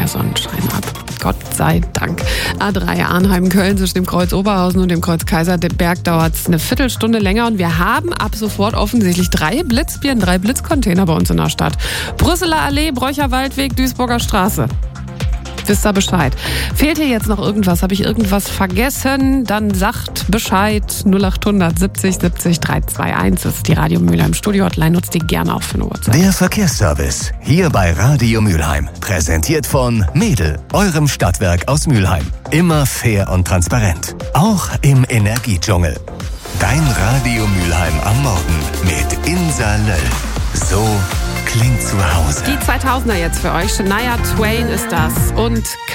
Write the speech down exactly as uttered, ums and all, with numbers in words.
mehr Sonnenschein ab. Gott sei Dank. A drei Arnheim-Köln zwischen dem Kreuz Oberhausen und dem Kreuz Kaiserberg dauert es eine Viertelstunde länger und wir haben ab sofort offensichtlich drei Blitzbirnen, drei Blitzcontainer bei uns in der Stadt. Brüsseler Allee, Bräucher Waldweg, Duisburger Straße. Wisst ihr Bescheid. Fehlt hier jetzt noch irgendwas? Habe ich irgendwas vergessen? Dann sagt Bescheid. null acht hundert siebzig siebzig dreihunderteinundzwanzig. Das ist die Radio Mülheim Studio Hotline. Nutzt die gerne auch für eine Uhrzeit. Der Verkehrsservice hier bei Radio Mülheim. Präsentiert von Mädel, eurem Stadtwerk aus Mülheim. Immer fair und transparent. Auch im Energiedschungel. Dein Radio Mülheim am Morgen mit Insa Löll. So klingt zu Hause. Die zweitausender jetzt für euch. Shania Twain ist das. Und